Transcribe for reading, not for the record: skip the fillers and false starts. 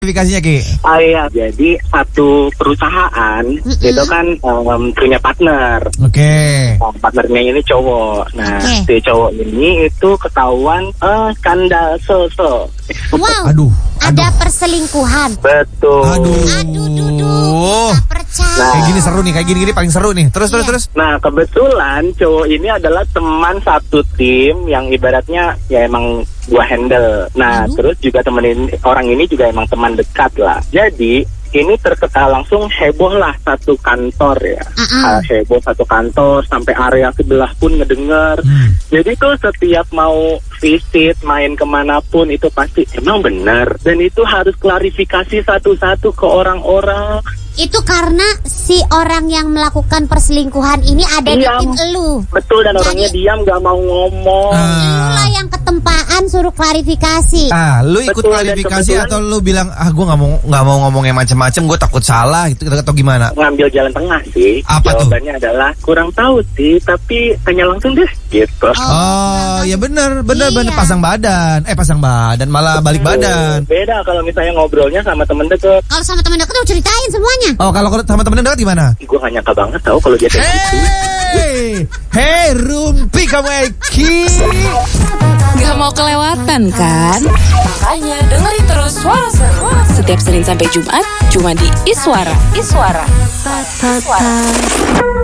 Klarifikasinya Ki. Oh iya, jadi satu perusahaan itu kan punya partner. Oke. Nah, partnernya ini cowok. Nah, Oke. si cowok ini itu ketahuan skandal so-so. Wow, Aduh. ada perselingkuhan. Betul. Aduh. Aduh, duduk. Gak percaya. Nah. Kayak gini seru nih, kayak gini paling seru nih. Terus. Nah, kebetulan cowok ini adalah teman satu tim yang ibaratnya ya emang gua handle. Nah, terus juga orang ini juga emang teman dekat lah. Jadi ini langsung heboh lah satu kantor ya. Heboh satu kantor sampai area sebelah pun ngedengar. Jadi tuh setiap mau visit main kemanapun itu pasti emang benar. Dan itu harus klarifikasi satu-satu ke orang-orang. Itu karena si orang yang melakukan perselingkuhan ini ada di tim elu. Betul, dan orangnya diam gak mau ngomong. Lu lah yang ketempaan suruh klarifikasi. Lu ikut Betul, klarifikasi dan atau lu bilang gue nggak mau ngomong yang macam-macam, gue takut salah gitu atau gimana? Ngambil jalan tengah sih. Apa tuh? Jawabannya adalah kurang tahu sih, tapi tanya langsung deh gitu. Oh, ya bener Iya. pasang badan malah balik badan. Beda kalau misalnya ngobrolnya sama temen deket. Kalau sama teman dekat lu ceritain semuanya. Oh, kalau sama temen dekat gimana? Gue gak nyangka banget tahu kalau dia kayak gitu. Hey, Rumpi kamu Eki. Gak mau kelewatan kan? Makanya dengerin terus Suara Seru setiap Senin sampai Jumat cuma di Iswara.